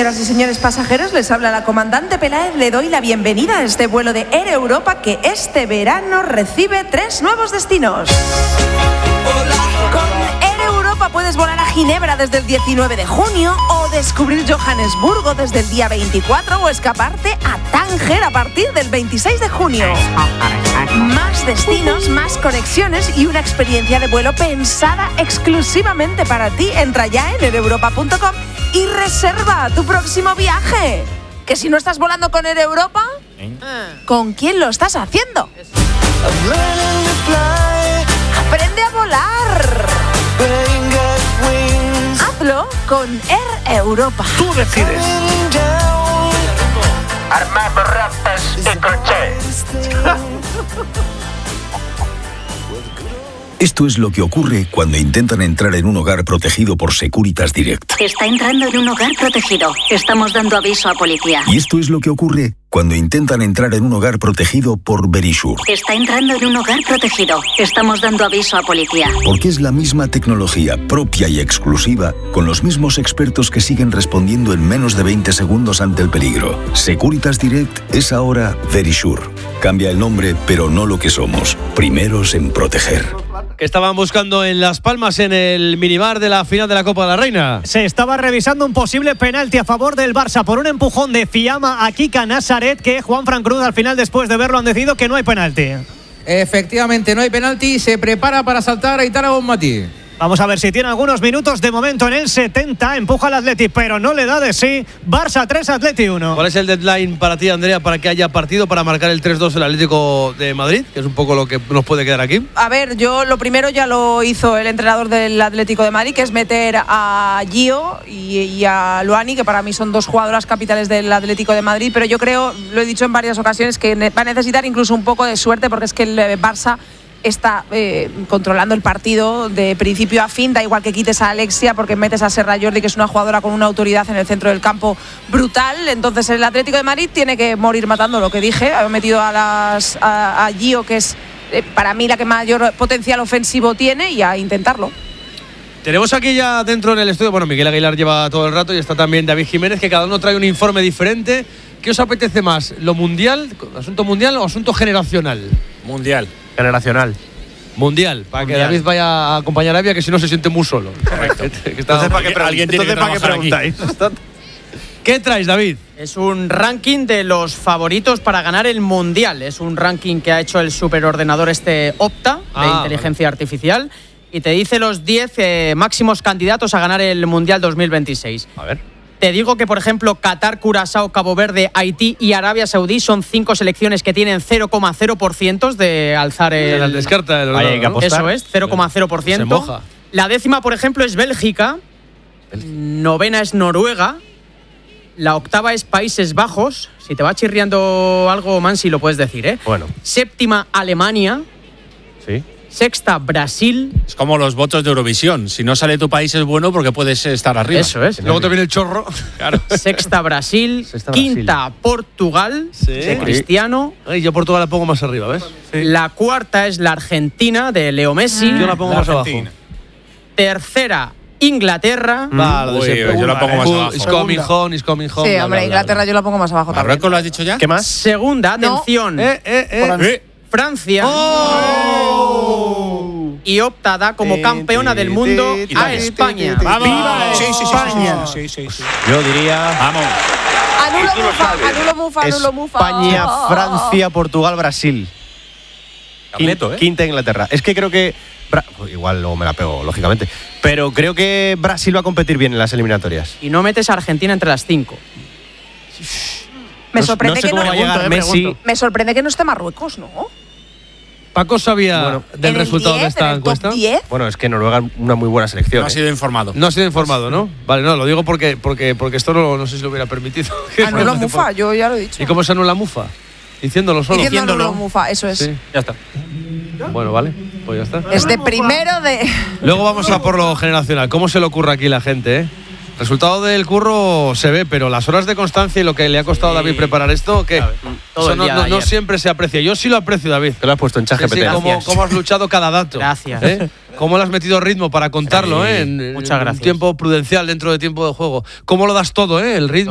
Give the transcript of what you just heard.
Señoras y señores pasajeros, les habla la comandante Peláez. Le doy la bienvenida a este vuelo de Air Europa que este verano recibe 3 nuevos destinos. Con Air Europa puedes volar a Ginebra desde el 19 de junio o descubrir Johannesburgo desde el día 24 o escaparte a Tánger a partir del 26 de junio. Más destinos, más conexiones y una experiencia de vuelo pensada exclusivamente para ti. Entra ya en aereuropa.com y reserva tu próximo viaje. Que si no estás volando con Air Europa, ¿con quién lo estás haciendo? Aprende a volar. Hazlo con Air Europa. Tú decides. Armado ratas y coches. Esto es lo que ocurre cuando intentan entrar en un hogar protegido por Securitas Direct. Está entrando en un hogar protegido. Estamos dando aviso a policía. Y esto es lo que ocurre cuando intentan entrar en un hogar protegido por Verisure. Está entrando en un hogar protegido. Estamos dando aviso a policía. Porque es la misma tecnología propia y exclusiva, con los mismos expertos que siguen respondiendo en menos de 20 segundos ante el peligro. Securitas Direct es ahora Verisure. Cambia el nombre, pero no lo que somos. Primeros en proteger. Que estaban buscando en Las Palmas en el minibar de la final de la Copa de la Reina. Se estaba revisando un posible penalti a favor del Barça por un empujón de Fiamma a Kika Nazaret, que Juanfran Cruz al final, después de verlo, han decidido que no hay penalti. Efectivamente, no hay penalti. Se prepara para saltar Aitana Bonmatí. Vamos a ver si tiene algunos minutos. De momento en el 70 empuja al Atleti, pero no le da de sí. Barça 3, Atleti 1. ¿Cuál es el deadline para ti, Andrea, para que haya partido, para marcar el 3-2 el Atlético de Madrid? Que es un poco lo que nos puede quedar aquí. A ver, yo lo primero ya lo hizo el entrenador del Atlético de Madrid, que es meter a Gio y a Luani, que para mí son 2 jugadoras capitales del Atlético de Madrid, pero yo creo, lo he dicho en varias ocasiones, que va a necesitar incluso un poco de suerte, porque es que el Barça está controlando el partido de principio a fin. Da igual que quites a Alexia, porque metes a Serra Jordi, que es una jugadora con una autoridad en el centro del campo brutal. Entonces el Atlético de Madrid tiene que morir matando, lo que dije. Ha metido a Gio, que es para mí la que mayor potencial ofensivo tiene, y a intentarlo. Tenemos aquí ya dentro en el estudio, bueno, Miguel Aguilar lleva todo el rato y está también David Jiménez, que cada uno trae un informe diferente. ¿Qué os apetece más? ¿Lo mundial, asunto mundial o asunto generacional? Mundial. Generacional. Mundial, para que David vaya a acompañar a Evia, que si no se siente muy solo. Correcto. Entonces, ¿para qué preguntáis? ¿Qué traes, David? Es un ranking de los favoritos para ganar el Mundial. Es un ranking que ha hecho el superordenador Opta, de inteligencia artificial, y te dice los 10 máximos candidatos a ganar el Mundial 2026. A ver. Te digo que, por ejemplo, Qatar, Curazao, Cabo Verde, Haití y Arabia Saudí son 5 selecciones que tienen 0,0% de alzar el... Se las descarta el ordenador, ¿no? Eso es, 0,0%. Se moja. La 10ª, por ejemplo, es Bélgica. 9ª es Noruega. La 8ª es Países Bajos. Si te va chirriando algo, Mansi, lo puedes decir, ¿eh? Bueno. 7ª, Alemania. Sí. 6ª, Brasil. Es como los votos de Eurovisión. Si no sale tu país es bueno porque puedes estar arriba. Eso es. Luego te viene el chorro. Claro. 6ª, Brasil. 5ª, Portugal. Sí. De Cristiano. Ay, yo Portugal la pongo más arriba, ¿ves? Sí. La 4ª es la Argentina, de Leo Messi. Yo la pongo más abajo. 3ª, Inglaterra. Yo la pongo más abajo. It's coming home. Sí, hombre, Inglaterra yo la pongo más abajo también. ¿Marruecos lo has dicho ya? ¿Qué más? Segunda, atención. Francia. Y Opta da como campeona del mundo a España. ¡Vamos! ¡Viva España! Sí. Yo diría... ¡Vamos! Anulo Mufa. España, Francia, Portugal, Brasil. Quinta Inglaterra. Es que creo que... Igual luego me la pego, lógicamente. Pero creo que Brasil va a competir bien en las eliminatorias. Y no metes a Argentina entre las 5. Me sorprende no sé cómo va a llegar Messi. Me sorprende que no esté Marruecos, ¿no? Paco sabía del resultado de esta encuesta. Bueno, es que Noruega es una muy buena selección. No ha sido informado. No ha sido informado, ¿no? Vale, no, lo digo porque esto no sé si lo hubiera permitido. Anula Mufa, yo ya lo he dicho. ¿Y cómo se anula Mufa? Diciéndolo solo. Diciéndolo Mufa, eso es. Sí, ya está. Bueno, vale, pues ya está. Es de primero de... Luego vamos a por lo generacional. ¿Cómo se le ocurre aquí la gente, eh? El resultado del curro se ve, pero las horas de constancia y lo que le ha costado a David preparar esto, ¿qué? Eso no siempre se aprecia. Yo sí lo aprecio, David. Te lo has puesto en ChatGPT. Sí, cómo has luchado cada dato. Gracias. Cómo le has metido ritmo para contarlo, Muchas gracias. En tiempo prudencial, dentro de tiempo de juego. Cómo lo das todo, el ritmo.